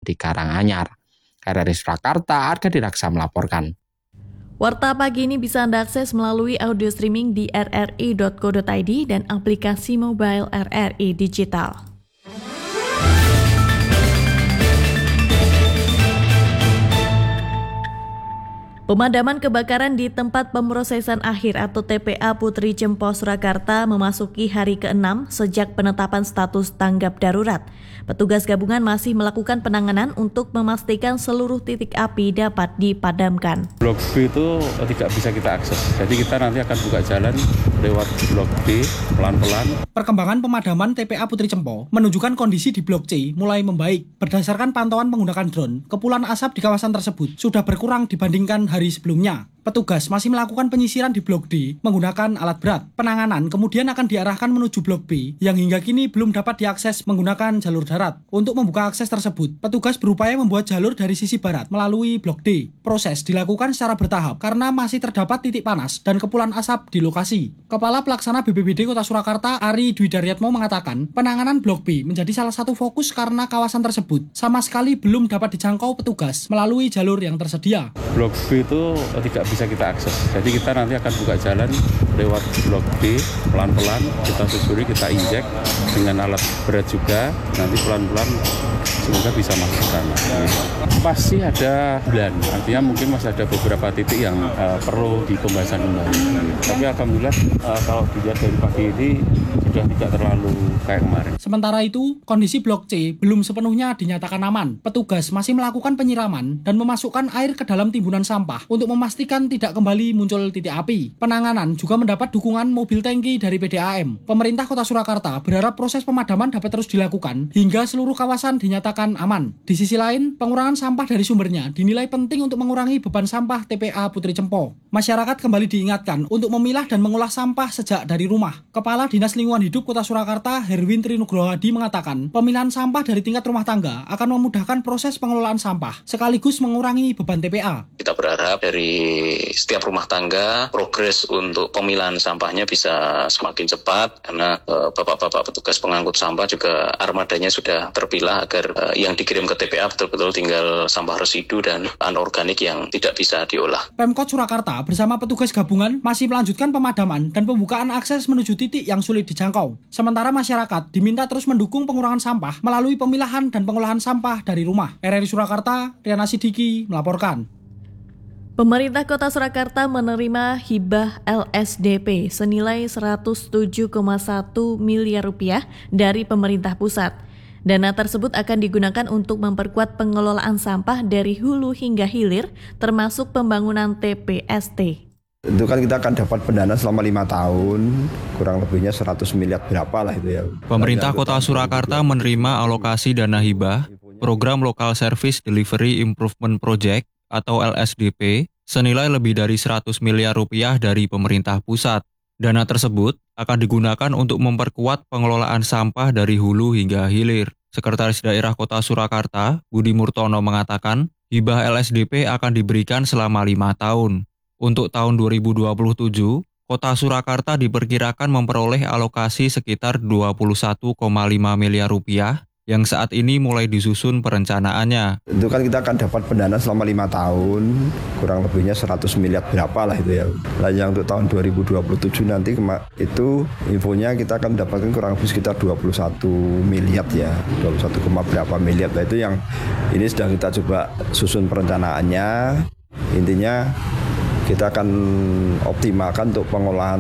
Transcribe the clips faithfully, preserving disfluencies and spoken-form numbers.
di Karanganyar. R R I Surakarta, Arga Diraksa melaporkan. Warta Pagi ini bisa Anda akses melalui audio streaming di r r i dot co dot i d dan aplikasi mobile R R I Digital. Pemadaman kebakaran di tempat pemrosesan akhir atau T P A Putri Cempo Surakarta memasuki hari keenam sejak penetapan status tanggap darurat. Petugas gabungan masih melakukan penanganan untuk memastikan seluruh titik api dapat dipadamkan. Blok B itu tidak bisa kita akses, jadi kita nanti akan buka jalan lewat Blok B pelan-pelan. Perkembangan pemadaman T P A Putri Cempo menunjukkan kondisi di Blok C mulai membaik. Berdasarkan pantauan menggunakan drone, kepulan asap di kawasan tersebut sudah berkurang dibandingkan hari sebelumnya. Petugas masih melakukan penyisiran di Blok D menggunakan alat berat. Penanganan kemudian akan diarahkan menuju Blok B yang hingga kini belum dapat diakses menggunakan jalur darat. Untuk membuka akses tersebut, petugas berupaya membuat jalur dari sisi barat melalui Blok D. Proses dilakukan secara bertahap karena masih terdapat titik panas dan kepulan asap di lokasi. Kepala Pelaksana B P B D Kota Surakarta, Ari Dwi Daryatmo mengatakan, penanganan Blok B menjadi salah satu fokus karena kawasan tersebut sama sekali belum dapat dijangkau petugas melalui jalur yang tersedia. Blok B itu tidak bisa kita akses, jadi kita nanti akan buka jalan lewat Blok B pelan-pelan, kita susuri, kita injek dengan alat berat juga, nanti pelan-pelan semoga bisa masuk ke sana. Pasti ada bulan, artinya mungkin masih ada beberapa titik yang uh, perlu dipembahasan kembali. Tapi alhamdulillah uh, kalau dilihat dari pagi ini sudah tidak terlalu kayak kemarin. Sementara itu, kondisi Blok C belum sepenuhnya dinyatakan aman. Petugas masih melakukan penyiraman dan memasukkan air ke dalam timbunan sampah untuk memastikan tidak kembali muncul titik api. Penanganan juga mendapat dukungan mobil tangki dari P D A M. Pemerintah Kota Surakarta berharap proses pemadaman dapat terus dilakukan hingga seluruh kawasan dinyatakan aman. Di sisi lain, pengurangan sampah dari sumbernya dinilai penting untuk mengurangi beban sampah T P A Putri Cempo. Masyarakat kembali diingatkan untuk memilah dan mengolah sampah sejak dari rumah. Kepala Dinas Lingkungan Hidup Kota Surakarta, Herwin Trinugroho Hadi mengatakan, pemilahan sampah dari tingkat rumah tangga akan memudahkan proses pengelolaan sampah, sekaligus mengurangi beban T P A. Kita berharap dari setiap rumah tangga, progres untuk pemilahan sampahnya bisa semakin cepat, karena e, bapak-bapak petugas pengangkut sampah juga armadanya sudah terpilah agar e, yang dikirim ke T P A betul-betul tinggal sampah residu dan anorganik yang tidak bisa diolah. Pemkot Surakarta bersama petugas gabungan masih melanjutkan pemadaman dan pembukaan akses menuju titik yang sulit dijangkau. Sementara masyarakat diminta terus mendukung pengurangan sampah melalui pemilahan dan pengolahan sampah dari rumah. R R I Surakarta, Riana Sidiki melaporkan. Pemerintah Kota Surakarta menerima hibah L S D P senilai seratus tujuh koma satu miliar rupiah dari pemerintah pusat. Dana tersebut akan digunakan untuk memperkuat pengelolaan sampah dari hulu hingga hilir, termasuk pembangunan T P S T. Itu kan kita akan dapat pendanaan selama lima tahun, kurang lebihnya seratus miliar berapa lah itu ya. Pemerintah Kota Surakarta menerima alokasi dana hibah, Program Local Service Delivery Improvement Project atau L S D P, senilai lebih dari seratus miliar rupiah dari pemerintah pusat. Dana tersebut akan digunakan untuk memperkuat pengelolaan sampah dari hulu hingga hilir. Sekretaris Daerah Kota Surakarta, Budi Murtono mengatakan, hibah L S D P akan diberikan selama lima tahun. Untuk tahun dua ribu dua puluh tujuh, Kota Surakarta diperkirakan memperoleh alokasi sekitar dua puluh satu koma lima miliar rupiah yang saat ini mulai disusun perencanaannya. Itu kan kita akan dapat pendanaan selama lima tahun, kurang lebihnya seratus miliar berapa lah itu ya. Nah yang untuk tahun dua ribu dua puluh tujuh nanti itu infonya kita akan mendapatkan kurang lebih sekitar dua puluh satu miliar ya, dua puluh satu, berapa miliar. Nah itu yang ini sedang kita coba susun perencanaannya. Intinya kita akan optimalkan untuk pengolahan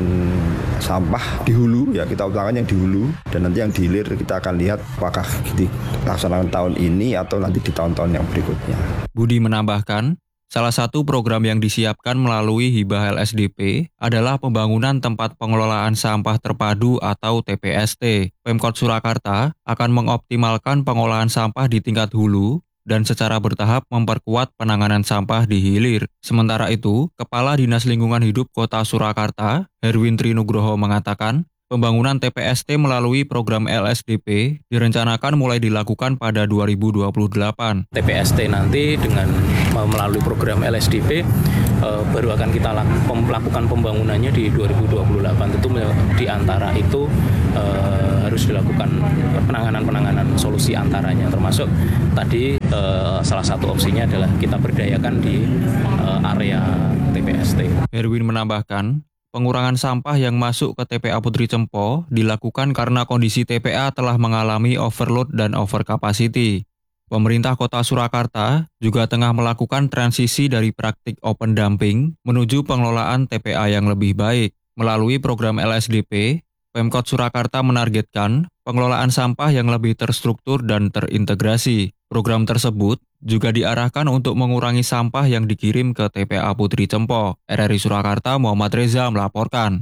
sampah di hulu, ya kita utamakan yang di hulu, dan nanti yang di hilir kita akan lihat apakah dilaksanakan tahun ini atau nanti di tahun-tahun yang berikutnya. Budi menambahkan, salah satu program yang disiapkan melalui hibah L S D P adalah pembangunan tempat pengelolaan sampah terpadu atau T P S T. Pemkot Surakarta akan mengoptimalkan pengolahan sampah di tingkat hulu dan secara bertahap memperkuat penanganan sampah di hilir. Sementara itu, Kepala Dinas Lingkungan Hidup Kota Surakarta, Herwin Trinugroho mengatakan, Pembangunan T P S T melalui program L S D P direncanakan mulai dilakukan pada dua ribu dua puluh delapan. T P S T nanti dengan melalui program L S D P eh, baru akan kita lakukan pembangunannya di dua ribu dua puluh delapan. Tentu di antara itu eh, harus dilakukan penanganan-penanganan solusi antaranya, termasuk tadi eh, salah satu opsinya adalah kita berdayakan di eh, area T P S T. Herwin menambahkan, pengurangan sampah yang masuk ke T P A Putri Cempo dilakukan karena kondisi T P A telah mengalami overload dan overcapacity. Pemerintah Kota Surakarta juga tengah melakukan transisi dari praktik open dumping menuju pengelolaan T P A yang lebih baik. Melalui program L S D P, Pemkot Surakarta menargetkan pengelolaan sampah yang lebih terstruktur dan terintegrasi. Program tersebut juga diarahkan untuk mengurangi sampah yang dikirim ke T P A Putri Cempo. R R I Surakarta, Muhammad Reza melaporkan.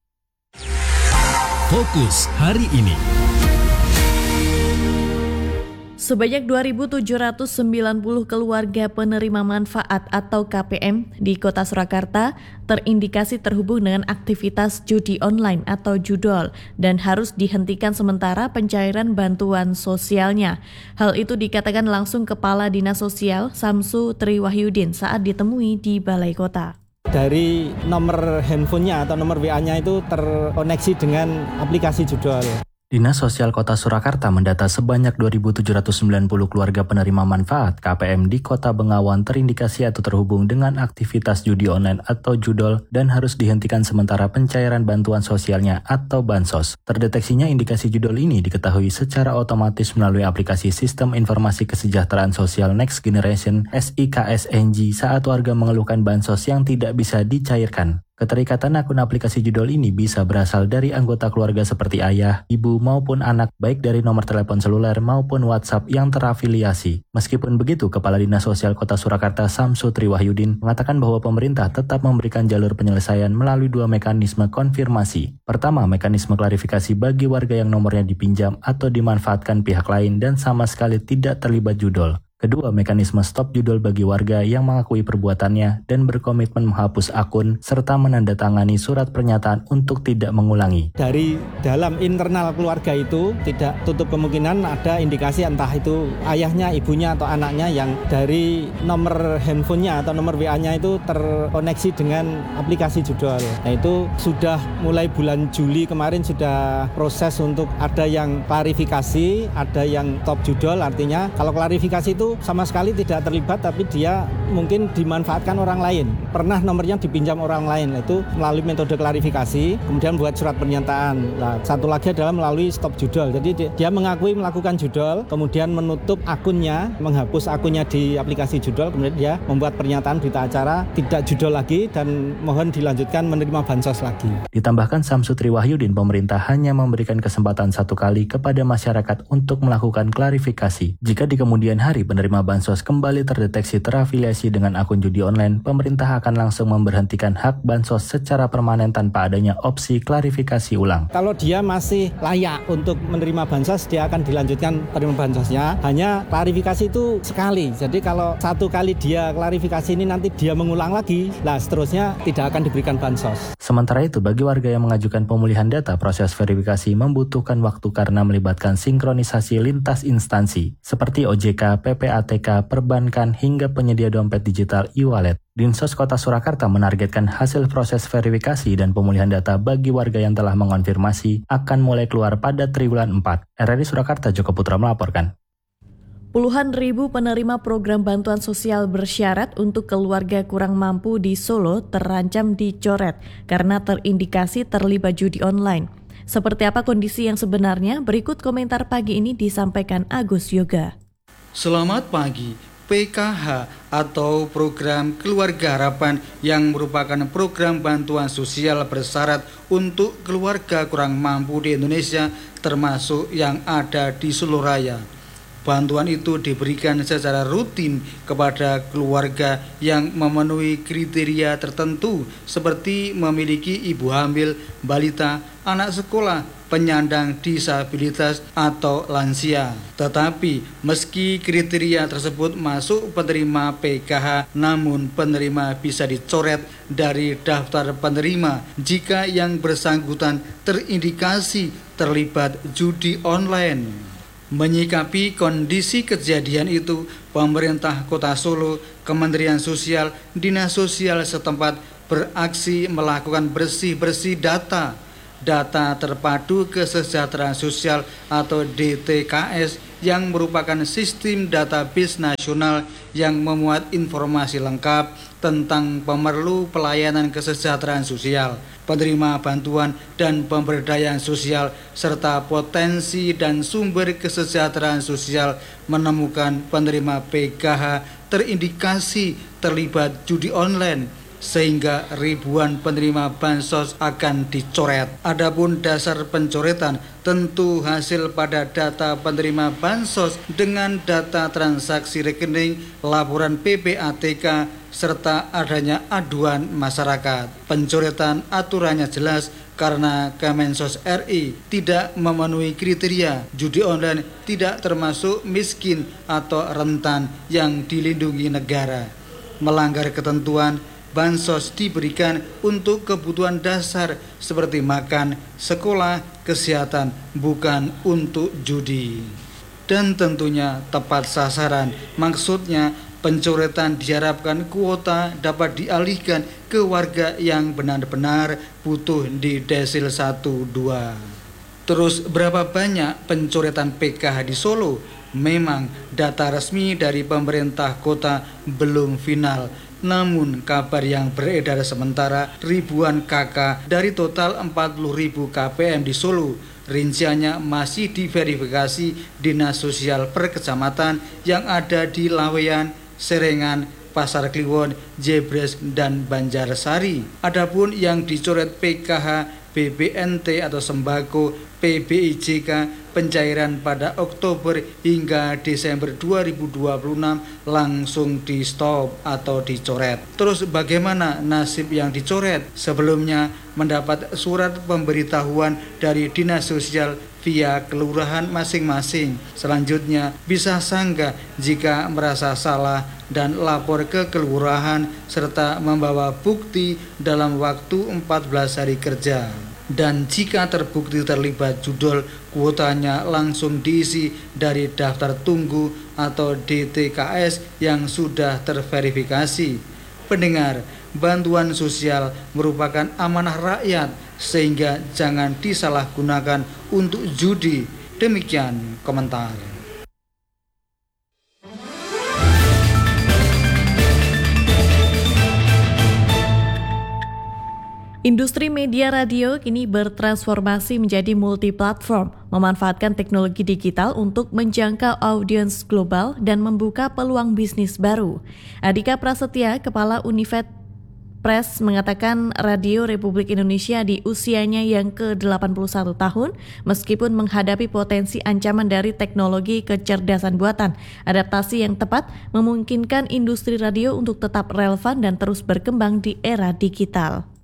Fokus hari ini. Sebanyak dua ribu tujuh ratus sembilan puluh keluarga penerima manfaat atau K P M di Kota Surakarta terindikasi terhubung dengan aktivitas judi online atau judol dan harus dihentikan sementara pencairan bantuan sosialnya. Hal itu dikatakan langsung Kepala Dinas Sosial Samsu Triwahyudin saat ditemui di Balai Kota. Dari nomor handphonenya atau nomor W A-nya itu terkoneksi dengan aplikasi judol. Dinas Sosial Kota Surakarta mendata sebanyak dua ribu tujuh ratus sembilan puluh keluarga penerima manfaat K P M di Kota Bengawan terindikasi atau terhubung dengan aktivitas judi online atau judol dan harus dihentikan sementara pencairan bantuan sosialnya atau bansos. Terdeteksinya indikasi judol ini diketahui secara otomatis melalui aplikasi Sistem Informasi Kesejahteraan Sosial Next Generation S I K S N G saat warga mengeluhkan bansos yang tidak bisa dicairkan. Keterikatan akun aplikasi judol ini bisa berasal dari anggota keluarga seperti ayah, ibu, maupun anak, baik dari nomor telepon seluler maupun WhatsApp yang terafiliasi. Meskipun begitu, Kepala Dinas Sosial Kota Surakarta Samsu Triwahyudin mengatakan bahwa pemerintah tetap memberikan jalur penyelesaian melalui dua mekanisme konfirmasi. Pertama, mekanisme klarifikasi bagi warga yang nomornya dipinjam atau dimanfaatkan pihak lain dan sama sekali tidak terlibat judol. Kedua, mekanisme stop judol bagi warga yang mengakui perbuatannya dan berkomitmen menghapus akun serta menandatangani surat pernyataan untuk tidak mengulangi. Dari dalam internal keluarga itu tidak tutup kemungkinan ada indikasi entah itu ayahnya, ibunya atau anaknya yang dari nomor handphonenya atau nomor W A-nya itu terkoneksi dengan aplikasi judol. Nah itu sudah mulai bulan Juli kemarin sudah proses untuk ada yang klarifikasi, ada yang stop judol, artinya kalau klarifikasi itu sama sekali tidak terlibat tapi dia mungkin dimanfaatkan orang lain. Pernah nomornya dipinjam orang lain, itu melalui metode klarifikasi, kemudian buat surat pernyataan. Nah, satu lagi adalah melalui stop judol. Jadi dia mengakui melakukan judol, kemudian menutup akunnya, menghapus akunnya di aplikasi judol, kemudian dia membuat pernyataan berita acara tidak judol lagi dan mohon dilanjutkan menerima bansos lagi. Ditambahkan Samsu Triwahyudin, pemerintah hanya memberikan kesempatan satu kali kepada masyarakat untuk melakukan klarifikasi. Jika di kemudian hari penerima bansos kembali terdeteksi terafiliasi dengan akun judi online, pemerintah akan langsung memberhentikan hak bansos secara permanen tanpa adanya opsi klarifikasi ulang. Kalau dia masih layak untuk menerima bansos, dia akan dilanjutkan penerima bansosnya. Hanya klarifikasi itu sekali. Jadi kalau satu kali dia klarifikasi ini nanti dia mengulang lagi, nah seterusnya tidak akan diberikan bansos. Sementara itu, bagi warga yang mengajukan pemulihan data, proses verifikasi membutuhkan waktu karena melibatkan sinkronisasi lintas instansi seperti O J K, P P A T K, perbankan, hingga penyedia dompet digital e-wallet. Dinsos Kota Surakarta menargetkan hasil proses verifikasi dan pemulihan data bagi warga yang telah mengonfirmasi akan mulai keluar pada triwulan empat. R R I Surakarta, Joko Putra melaporkan. Puluhan ribu penerima program bantuan sosial bersyarat untuk keluarga kurang mampu di Solo terancam dicoret karena terindikasi terlibat judi online. Seperti apa kondisi yang sebenarnya? Berikut komentar pagi ini disampaikan Agus Yoga. Selamat pagi. P K H atau Program Keluarga Harapan yang merupakan program bantuan sosial bersyarat untuk keluarga kurang mampu di Indonesia termasuk yang ada di Solo Raya. Bantuan itu diberikan secara rutin kepada keluarga yang memenuhi kriteria tertentu seperti memiliki ibu hamil, balita, anak sekolah, penyandang disabilitas atau lansia. Tetapi meski kriteria tersebut masuk penerima P K H, namun penerima bisa dicoret dari daftar penerima jika yang bersangkutan terindikasi terlibat judi online. Menyikapi kondisi kejadian itu, pemerintah Kota Solo, Kementerian Sosial, Dinas Sosial setempat beraksi melakukan bersih-bersih data Data Terpadu Kesejahteraan Sosial atau D T K S yang merupakan sistem database nasional yang memuat informasi lengkap tentang pemerlu pelayanan kesejahteraan sosial, penerima bantuan dan pemberdayaan sosial, serta potensi dan sumber kesejahteraan sosial menemukan penerima P K H terindikasi terlibat judi online, sehingga ribuan penerima bansos akan dicoret. Adapun dasar pencoretan tentu hasil pada data penerima bansos dengan data transaksi rekening, laporan P P A T K, serta adanya aduan masyarakat. Pencoretan aturannya jelas karena Kemensos R I tidak memenuhi kriteria. Judi online tidak termasuk miskin atau rentan yang dilindungi negara. Melanggar ketentuan, bansos diberikan untuk kebutuhan dasar seperti makan, sekolah, kesehatan, bukan untuk judi. Dan tentunya tepat sasaran, maksudnya pencoretan diharapkan kuota dapat dialihkan ke warga yang benar-benar butuh di desil satu dua. Terus berapa banyak pencoretan P K H di Solo? Memang data resmi dari pemerintah kota belum final. Namun kabar yang beredar sementara ribuan K K dari total empat puluh ribu K P M di Solo. Rinciannya masih diverifikasi Dinas Sosial per kecamatan yang ada di Laweyan, Serengan, Pasar Kliwon, Jebres, dan Banjarsari. Adapun yang dicoret P K H, B B N T atau sembako, P B I J K, pencairan pada Oktober hingga Desember dua ribu dua puluh enam langsung di stop atau dicoret. Terus bagaimana nasib yang dicoret? Sebelumnya mendapat surat pemberitahuan dari Dinas Sosial via kelurahan masing-masing. Selanjutnya bisa sanggah jika merasa salah dan lapor ke kelurahan serta membawa bukti dalam waktu empat belas hari kerja. Dan jika terbukti terlibat judol, kuotanya langsung diisi dari daftar tunggu atau D T K S yang sudah terverifikasi. Pendengar, bantuan sosial merupakan amanah rakyat sehingga jangan disalahgunakan untuk judi. Demikian komentar. Industri media radio kini bertransformasi menjadi multi-platform, memanfaatkan teknologi digital untuk menjangkau audiens global dan membuka peluang bisnis baru. Adhika Prasetya, Kepala Univet Press, mengatakan Radio Republik Indonesia di usianya yang ke delapan puluh satu tahun, meskipun menghadapi potensi ancaman dari teknologi kecerdasan buatan, adaptasi yang tepat memungkinkan industri radio untuk tetap relevan dan terus berkembang di era digital.